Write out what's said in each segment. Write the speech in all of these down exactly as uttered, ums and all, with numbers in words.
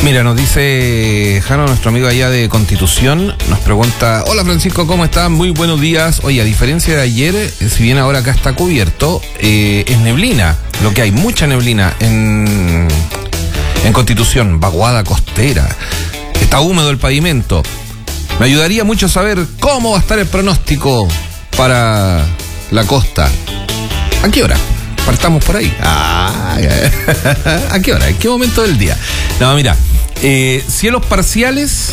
Mira, nos dice Jano, nuestro amigo allá de Constitución, nos pregunta: hola Francisco, ¿cómo están? Muy buenos días. Oye, a diferencia de ayer, si bien ahora acá está cubierto, eh, es neblina, lo que hay, mucha neblina en, en Constitución, vaguada costera, está húmedo el pavimento. Me ayudaría mucho saber cómo va a estar el pronóstico para la costa. ¿A qué hora? Partamos por ahí. Ah, ¿a qué hora? ¿En qué momento del día? No, mira, eh, cielos parciales,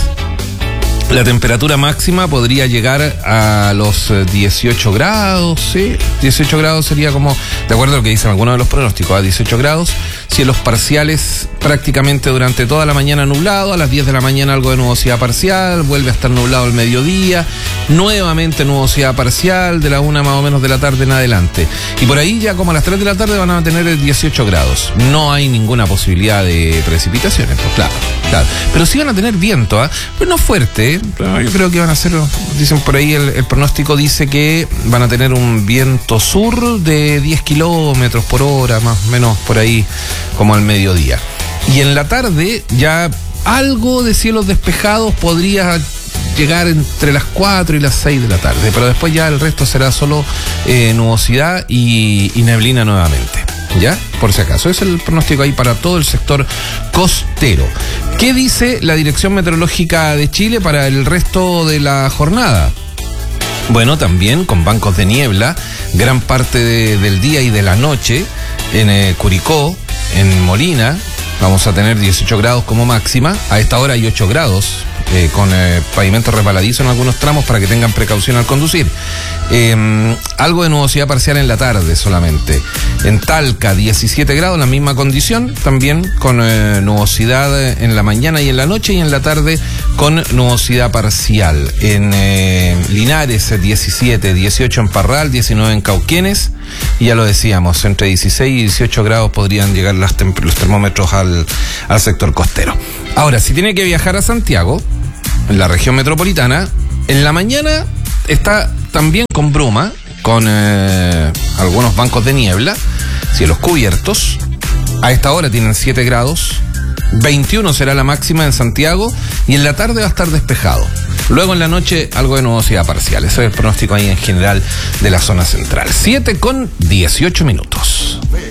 la temperatura máxima podría llegar a los dieciocho grados, ¿sí? dieciocho grados sería como, de acuerdo a lo que dicen algunos de los pronósticos, a dieciocho grados, cielos parciales prácticamente durante toda la mañana nublado, a las diez de la mañana algo de nubosidad parcial, vuelve a estar nublado al mediodía, nuevamente nubosidad parcial de la una más o menos de la tarde en adelante. Y por ahí ya como a las tres de la tarde van a tener dieciocho grados. No hay ninguna posibilidad de precipitaciones, pues claro, claro. Pero sí van a tener viento, ¿eh? Pero no fuerte, ¿eh? Yo creo que van a ser, dicen por ahí, el, el pronóstico dice que van a tener un viento sur de diez kilómetros por hora, más o menos por ahí, como al mediodía. Y en la tarde ya algo de cielos despejados podría llegar entre las cuatro y las seis de la tarde, pero después ya el resto será solo eh, nubosidad y, y neblina nuevamente. ¿Ya? Por si acaso, ese es el pronóstico ahí para todo el sector costero. ¿Qué dice la Dirección Meteorológica de Chile para el resto de la jornada? Bueno, también con bancos de niebla, gran parte de, del día y de la noche en eh, Curicó, en Molina, vamos a tener dieciocho grados como máxima. A esta hora hay ocho grados, eh, con eh, pavimento resbaladizo en algunos tramos para que tengan precaución al conducir. Eh, algo de nubosidad parcial en la tarde solamente. En Talca, diecisiete grados, la misma condición, también con eh, nubosidad en la mañana y en la noche, y en la tarde con nubosidad parcial. En eh, Linares, diecisiete, dieciocho en Parral, diecinueve en Cauquenes, y ya lo decíamos, entre dieciséis y dieciocho grados podrían llegar las tem- los termómetros al, al sector costero. Ahora, si tiene que viajar a Santiago, en la región metropolitana, en la mañana está también con bruma, con eh, algunos bancos de niebla, cielos cubiertos. A esta hora tienen siete grados, veintiuno será la máxima en Santiago, y en la tarde va a estar despejado. Luego en la noche algo de nubosidad parcial. Ese es el pronóstico ahí en general de la zona central. siete con dieciocho minutos.